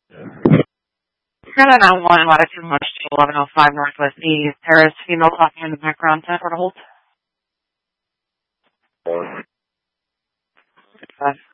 Canada 9-1, latitude March 1105 Northwest E. Paris, female talking in the background, 10 for the hold.